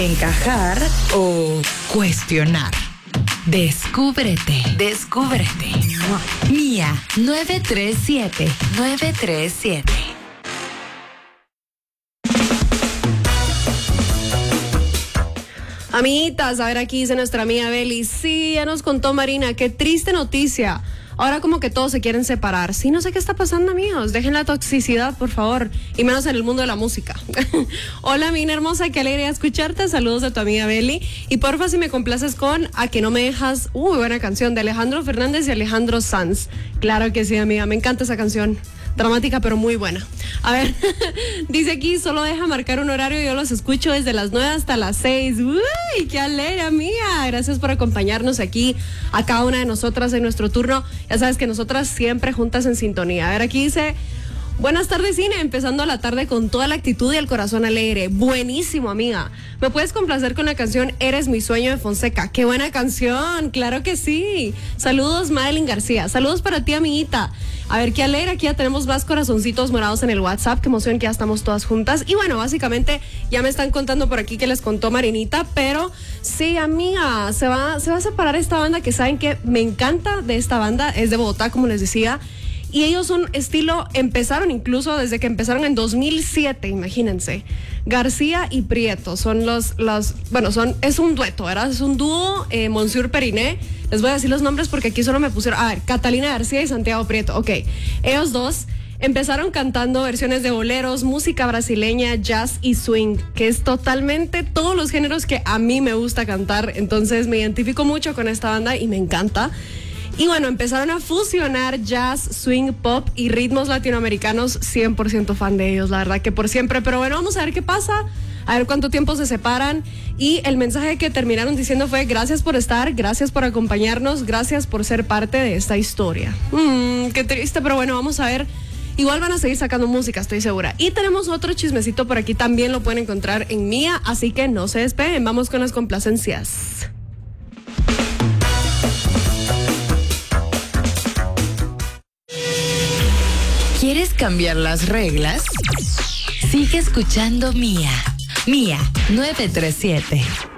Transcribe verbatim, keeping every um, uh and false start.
encajar o cuestionar. Descúbrete, descúbrete. Mía nueve tres siete, nueve tres siete. Amiguitas, a ver, aquí dice nuestra amiga Beli. Sí, ya nos contó Marina, qué triste noticia. Ahora como que todos se quieren separar. Sí, no sé qué está pasando, amigos. Dejen la toxicidad, por favor. Y menos en el mundo de la música. Hola, Mina hermosa, qué alegría escucharte. Saludos de tu amiga Beli. Y porfa, si me complaces con A que no me dejas. Uy, buena canción de Alejandro Fernández y Alejandro Sanz. Claro que sí, amiga. Me encanta esa canción. Dramática, pero muy buena. A ver, dice aquí, solo deja marcar un horario y yo los escucho desde las nueve hasta las seis. ¡Uy, qué alegre, mía! Gracias por acompañarnos aquí, a cada una de nosotras en nuestro turno. Ya sabes que nosotras siempre juntas en sintonía. A ver, aquí dice, buenas tardes, Cine, empezando la tarde con toda la actitud y el corazón alegre. Buenísimo, amiga. ¿Me puedes complacer con la canción Eres mi sueño de Fonseca? ¡Qué buena canción! ¡Claro que sí! Saludos, Madeline García. Saludos para ti, amiguita. A ver, qué alegre, aquí ya tenemos más corazoncitos morados en el WhatsApp, qué emoción que ya estamos todas juntas. Y bueno, básicamente ya me están contando por aquí que les contó Marinita, pero sí, amiga, se va, se va a separar esta banda que saben que me encanta de esta banda, es de Bogotá, como les decía. Y ellos son estilo, empezaron incluso desde que empezaron en dos mil siete, imagínense. García y Prieto son los, los bueno, son, es un dueto, ¿verdad? Es un dúo, eh, Monsieur Periné. Les voy a decir los nombres porque aquí solo me pusieron, a ver, Catalina García y Santiago Prieto. Ok, ellos dos empezaron cantando versiones de boleros, música brasileña, jazz y swing, que es totalmente todos los géneros que a mí me gusta cantar. Entonces me identifico mucho con esta banda y me encanta. Y bueno, empezaron a fusionar jazz, swing, pop y ritmos latinoamericanos. Cien por ciento fan de ellos, la verdad que por siempre. Pero bueno, vamos a ver qué pasa, a ver cuánto tiempo se separan. Y el mensaje que terminaron diciendo fue: gracias por estar, gracias por acompañarnos, gracias por ser parte de esta historia. Mmm, qué triste, pero bueno, vamos a ver. Igual van a seguir sacando música, estoy segura. Y tenemos otro chismecito por aquí, también lo pueden encontrar en Mía, así que no se despeguen, vamos con las complacencias. ¿Quieres cambiar las reglas? Sigue escuchando Mía. Mía nueve tres siete.